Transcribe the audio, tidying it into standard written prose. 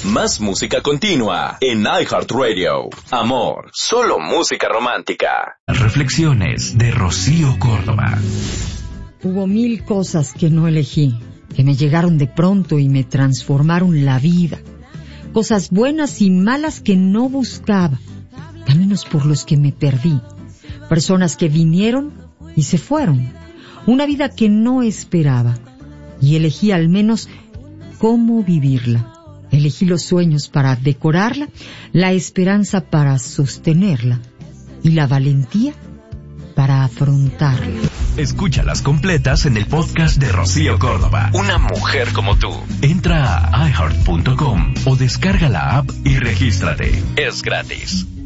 Más música continua en iHeartRadio. Amor, solo música romántica. Reflexiones de Rocío Córdoba. Hubo 1000 cosas que no elegí, que me llegaron de pronto y me transformaron la vida. Cosas buenas y malas que no buscaba. Caminos por los que me perdí. Personas que vinieron y se fueron. Una vida que no esperaba. Y elegí al menos cómo vivirla. Elegí los sueños para decorarla, la esperanza para sostenerla y la valentía para afrontarla. Escúchalas completas en el podcast de Rocío Córdoba. Una mujer como tú. Entra a iHeart.com o descarga la app y regístrate. Es gratis.